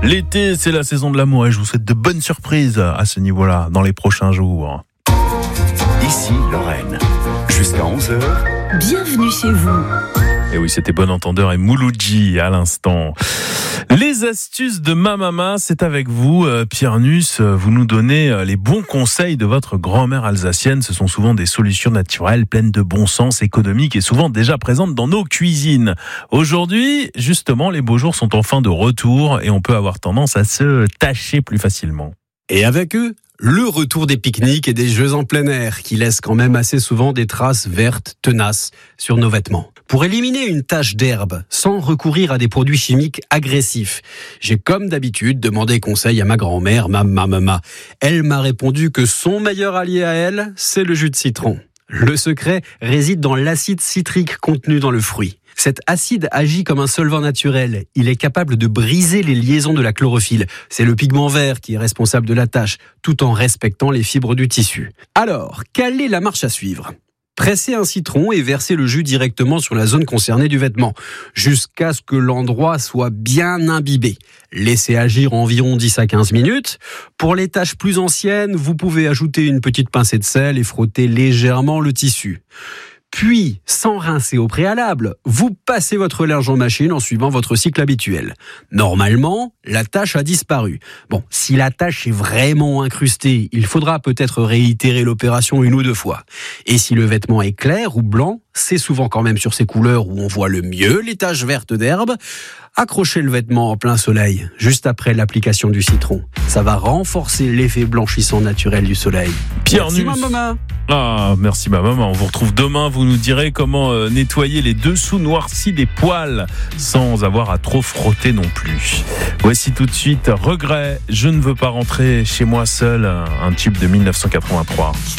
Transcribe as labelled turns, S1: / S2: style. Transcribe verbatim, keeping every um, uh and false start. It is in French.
S1: L'été, c'est la saison de l'amour et je vous souhaite de bonnes surprises à ce niveau-là dans les prochains jours.
S2: Ici Lorraine, jusqu'à onze heures.
S3: Bienvenue chez vous.
S1: Et oui, c'était Bon Entendeur et Mouloudji à l'instant. Les astuces de ma maman, c'est avec vous, Pierre Nuss. Vous nous donnez les bons conseils de votre grand-mère alsacienne. Ce sont souvent des solutions naturelles, pleines de bon sens, économiques et souvent déjà présentes dans nos cuisines. Aujourd'hui, justement, les beaux jours sont enfin de retour et on peut avoir tendance à se tâcher plus facilement.
S4: Et avec eux, le retour des pique-niques et des jeux en plein air qui laissent quand même assez souvent des traces vertes tenaces sur nos vêtements. Pour éliminer une tache d'herbe sans recourir à des produits chimiques agressifs, j'ai comme d'habitude demandé conseil à ma grand-mère, ma maman. Elle m'a répondu que son meilleur allié à elle, c'est le jus de citron. Le secret réside dans l'acide citrique contenu dans le fruit. Cet acide agit comme un solvant naturel. Il est capable de briser les liaisons de la chlorophylle. C'est le pigment vert qui est responsable de la tache, tout en respectant les fibres du tissu. Alors, quelle est la marche à suivre ? Presser un citron et verser le jus directement sur la zone concernée du vêtement, jusqu'à ce que l'endroit soit bien imbibé. Laissez agir environ dix à quinze minutes. Pour les taches plus anciennes, vous pouvez ajouter une petite pincée de sel et frotter légèrement le tissu. Puis, sans rincer au préalable, vous passez votre linge en machine en suivant votre cycle habituel. Normalement, la tache a disparu. Bon, si la tache est vraiment incrustée, il faudra peut-être réitérer l'opération une ou deux fois. Et si le vêtement est clair ou blanc, c'est souvent quand même sur ces couleurs où on voit le mieux les taches vertes d'herbe. Accrochez le vêtement en plein soleil, juste après l'application du citron. Ça va renforcer l'effet blanchissant naturel du soleil.
S1: Pierre
S4: Merci
S1: Nuss.
S4: ma maman.
S1: Ah, merci ma maman. On vous retrouve demain. Vous nous direz comment euh, nettoyer les dessous noircis des poils sans avoir à trop frotter non plus. Voici tout de suite Regret. Je ne veux pas rentrer chez moi seul. Un tube de mille neuf cent quatre-vingt-trois.